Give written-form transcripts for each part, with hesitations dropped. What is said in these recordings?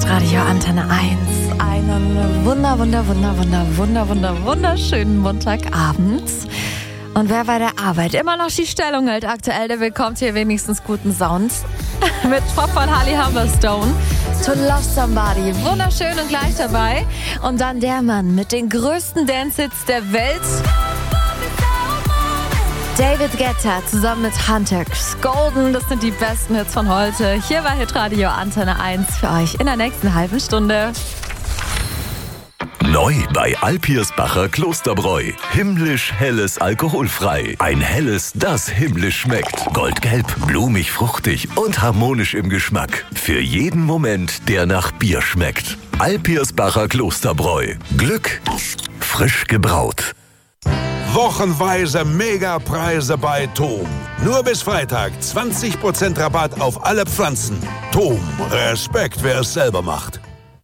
Hitradio Antenne 1. Einen wunderschönen Montagabend. Und wer bei der Arbeit immer noch die Stellung hält aktuell, der bekommt hier wenigstens guten Sound. Mit Pop von Holly Humberstone. To Love Somebody. Wunderschön und gleich dabei. Und dann der Mann mit den größten Dance-Hits der Welt. David Guetta zusammen mit Hunter's Golden. Das sind die besten Hits von heute. Hier war Hitradio Antenne 1 für euch in der nächsten halben Stunde. Neu bei Alpirsbacher Klosterbräu. Himmlisch helles alkoholfrei. Ein helles, das himmlisch schmeckt. Goldgelb, blumig, fruchtig und harmonisch im Geschmack. Für jeden Moment, der nach Bier schmeckt. Alpirsbacher Klosterbräu. Glück, frisch gebraut. Wochenweise Megapreise bei TOM. Nur bis Freitag 20% Rabatt auf alle Pflanzen. TOM, Respekt, wer es selber macht.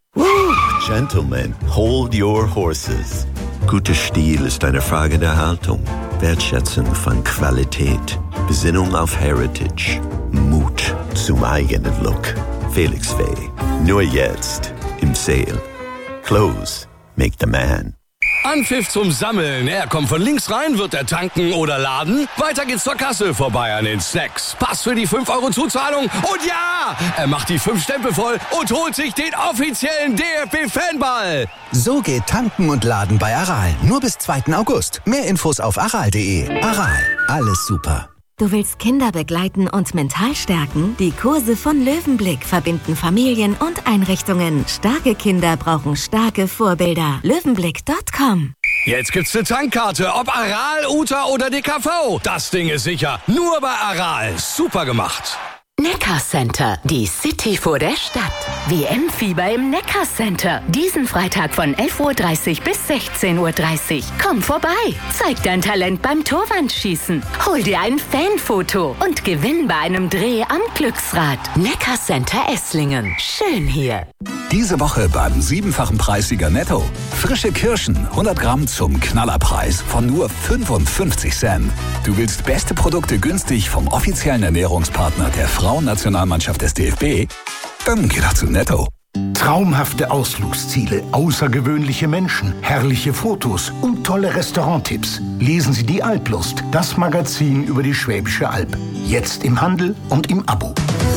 Gentlemen, hold your horses. Guter Stil ist eine Frage der Haltung, Wertschätzung von Qualität, Besinnung auf Heritage, Mut zum eigenen Look. Felix Faye, nur jetzt im Sale. Clothes make the man. Anpfiff zum Sammeln. Er kommt von links rein, wird er tanken oder laden. Weiter geht's zur Kasse, vorbei an den Snacks. Pass für die 5 € Zuzahlung. Und ja, er macht die 5 Stempel voll und holt sich den offiziellen DFB-Fanball. So geht Tanken und Laden bei Aral. Nur bis 2. August. Mehr Infos auf aral.de. Aral, alles super. Du willst Kinder begleiten und mental stärken? Die Kurse von Löwenblick verbinden Familien und Einrichtungen. Starke Kinder brauchen starke Vorbilder. Löwenblick.com. Jetzt gibt's eine Tankkarte, ob Aral, Uta oder DKV. Das Ding ist sicher. Nur bei Aral. Super gemacht. Neckar-Center, die City vor der Stadt. WM-Fieber im Neckar-Center. Diesen Freitag von 11.30 Uhr bis 16.30 Uhr. Komm vorbei, zeig dein Talent beim Torwandschießen, hol dir ein Fanfoto und gewinn bei einem Dreh am Glücksrad. Neckar-Center Esslingen. Schön hier. Diese Woche beim 7-fachen Preissieger Netto. Frische Kirschen, 100 Gramm zum Knallerpreis von nur 55 Cent. Du willst beste Produkte günstig vom offiziellen Ernährungspartner der Frauennationalmannschaft des DFB? Dann geh doch zu Netto. Traumhafte Ausflugsziele, außergewöhnliche Menschen, herrliche Fotos und tolle Restauranttipps. Lesen Sie die Alplust, das Magazin über die Schwäbische Alb. Jetzt im Handel und im Abo.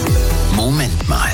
Moment mal.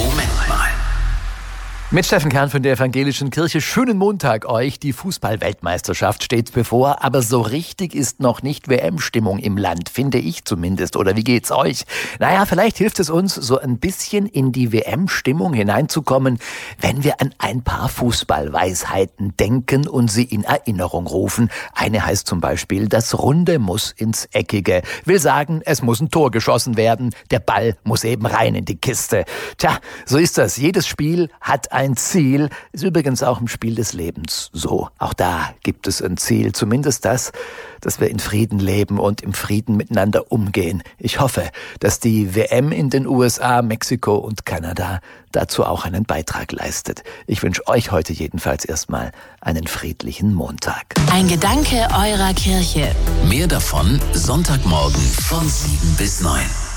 Mit Steffen Kern von der Evangelischen Kirche. Schönen Montag euch. Die Fußball-Weltmeisterschaft steht bevor, aber so richtig ist noch nicht WM-Stimmung im Land, finde ich zumindest. Oder wie geht's euch? Naja, vielleicht hilft es uns, so ein bisschen in die WM-Stimmung hineinzukommen, wenn wir an ein paar Fußballweisheiten denken und sie in Erinnerung rufen. Eine heißt zum Beispiel, das Runde muss ins Eckige. Will sagen, es muss ein Tor geschossen werden. Der Ball muss eben rein in die Kiste. Tja, so ist das. Jedes Spiel hat ein Ziel, ist übrigens auch im Spiel des Lebens so. Auch da gibt es ein Ziel, zumindest das, dass wir in Frieden leben und im Frieden miteinander umgehen. Ich hoffe, dass die WM in den USA, Mexiko und Kanada dazu auch einen Beitrag leistet. Ich wünsche euch heute jedenfalls erstmal einen friedlichen Montag. Ein Gedanke eurer Kirche. Mehr davon Sonntagmorgen von 7 bis 9.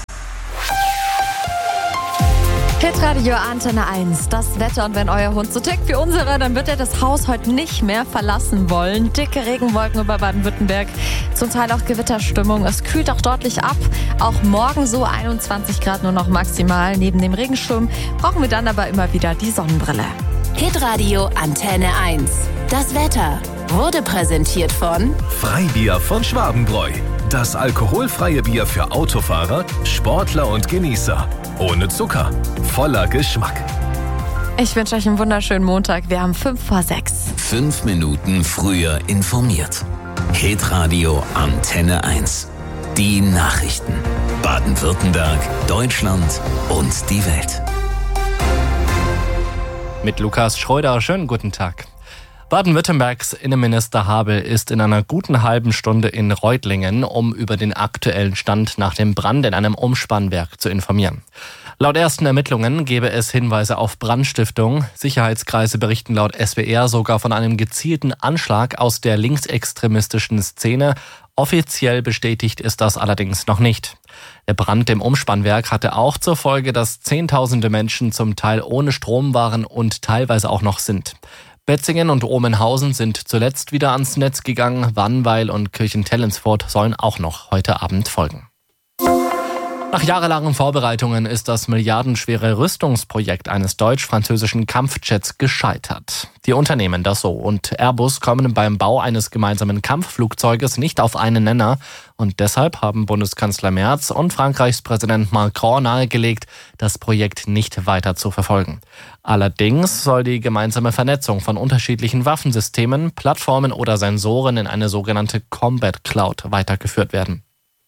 Hitradio Antenne 1, das Wetter, und wenn euer Hund so tickt wie unsere, dann wird er das Haus heute nicht mehr verlassen wollen. Dicke Regenwolken über Baden-Württemberg, zum Teil auch Gewitterstimmung. Es kühlt auch deutlich ab, auch morgen so 21 Grad nur noch maximal. Neben dem Regenschirm brauchen wir dann aber immer wieder die Sonnenbrille. Hitradio Antenne 1, das Wetter wurde präsentiert von Freibier von Schwabenbräu. Das alkoholfreie Bier für Autofahrer, Sportler und Genießer. Ohne Zucker, voller Geschmack. Ich wünsche euch einen wunderschönen Montag. Wir haben 5:06. 5 Minuten früher informiert. Hitradio Antenne 1. Die Nachrichten. Baden-Württemberg, Deutschland und die Welt. Mit Lukas Schröder, schönen guten Tag. Baden-Württembergs Innenminister Habel ist in einer guten halben Stunde in Reutlingen, um über den aktuellen Stand nach dem Brand in einem Umspannwerk zu informieren. Laut ersten Ermittlungen gebe es Hinweise auf Brandstiftung. Sicherheitskreise berichten laut SWR sogar von einem gezielten Anschlag aus der linksextremistischen Szene Offiziell bestätigt ist das allerdings noch nicht. Der Brand im Umspannwerk hatte auch zur Folge, dass Zehntausende Menschen zum Teil ohne Strom waren und teilweise auch noch sind. Betzingen und Omenhausen sind zuletzt wieder ans Netz gegangen. Wannweil und Kirchentellensfurt sollen auch noch heute Abend folgen. Nach jahrelangen Vorbereitungen ist das milliardenschwere Rüstungsprojekt eines deutsch-französischen Kampfjets gescheitert. Die Unternehmen Dassault und Airbus kommen beim Bau eines gemeinsamen Kampfflugzeuges nicht auf einen Nenner und deshalb haben Bundeskanzler Merz und Frankreichs Präsident Macron nahegelegt, das Projekt nicht weiter zu verfolgen. Allerdings soll die gemeinsame Vernetzung von unterschiedlichen Waffensystemen, Plattformen oder Sensoren in eine sogenannte Combat Cloud weitergeführt werden.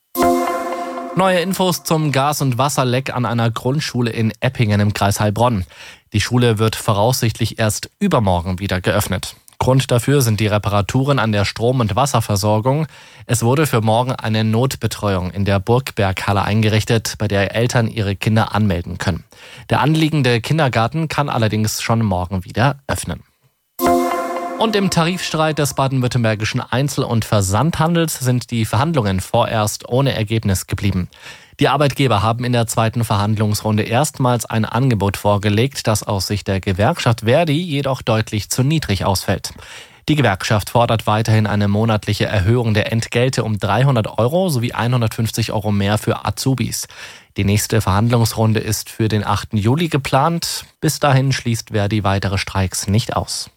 Neue Infos zum Gas- und Wasserleck an einer Grundschule in Eppingen im Kreis Heilbronn. Die Schule wird voraussichtlich erst übermorgen wieder geöffnet. Grund dafür sind die Reparaturen an der Strom- und Wasserversorgung. Es wurde für morgen eine Notbetreuung in der Burgberghalle eingerichtet, bei der Eltern ihre Kinder anmelden können. Der anliegende Kindergarten kann allerdings schon morgen wieder öffnen. Und im Tarifstreit des baden-württembergischen Einzel- und Versandhandels sind die Verhandlungen vorerst ohne Ergebnis geblieben. Die Arbeitgeber haben in der zweiten Verhandlungsrunde erstmals ein Angebot vorgelegt, das aus Sicht der Gewerkschaft Verdi jedoch deutlich zu niedrig ausfällt. Die Gewerkschaft fordert weiterhin eine monatliche Erhöhung der Entgelte um 300 € sowie 150 € mehr für Azubis. Die nächste Verhandlungsrunde ist für den 8. Juli geplant. Bis dahin schließt Verdi weitere Streiks nicht aus.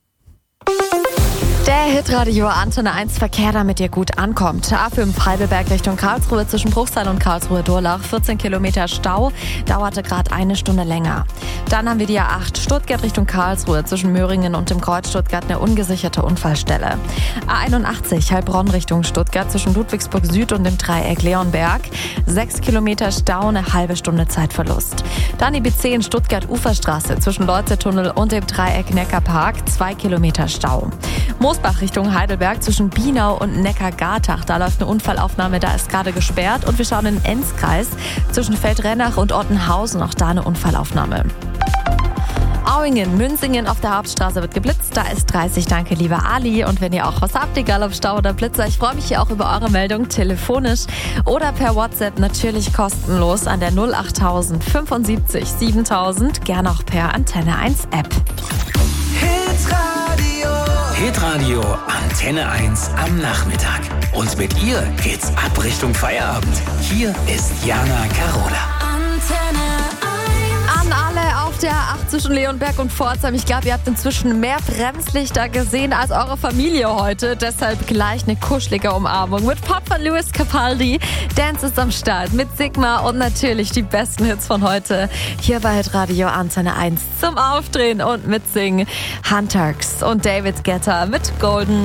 Der Hitradio Antenne 1 Verkehr, damit ihr gut ankommt. A5 Heidelberg Richtung Karlsruhe zwischen Bruchsal und Karlsruhe-Durlach. 14 Kilometer Stau, dauerte gerade eine Stunde länger. Dann haben wir die A8 Stuttgart Richtung Karlsruhe zwischen Möhringen und dem Kreuz Stuttgart eine ungesicherte Unfallstelle. A81 Heilbronn Richtung Stuttgart zwischen Ludwigsburg Süd und dem Dreieck Leonberg. 6 Kilometer Stau, eine halbe Stunde Zeitverlust. Dann die B10 Stuttgart Uferstraße zwischen Leutzertunnel und dem Dreieck Neckarpark. 2 Kilometer Stau. Moosbach Richtung Heidelberg zwischen Bienau und Neckargartach. Da läuft eine Unfallaufnahme, da ist gerade gesperrt. Und wir schauen in den Enzkreis zwischen Feldrennach und Ottenhausen. Auch da eine Unfallaufnahme. Auingen, Münzingen auf der Hauptstraße wird geblitzt. Da ist 30. Danke, lieber Ali. Und wenn ihr auch was habt, egal ob Stau oder Blitzer, ich freue mich hier auch über eure Meldung telefonisch oder per WhatsApp, natürlich kostenlos an der 08000 75 7000. Gerne auch per Antenne 1 App. Hitradio Antenne 1 am Nachmittag. Und mit ihr geht's ab Richtung Feierabend. Hier ist Jana Carola. An alle auf der 8 zwischen Leonberg und Pforzheim. Ich glaube, ihr habt inzwischen mehr Bremslichter gesehen als eure Familie heute. Deshalb gleich eine kuschelige Umarmung mit Pop von Louis Capaldi. Dance ist am Start mit Sigma und natürlich die besten Hits von heute. Hier bei Hitradio Antenne 1 zum Aufdrehen und mitsingen. Hunterx und David Guetta mit Golden.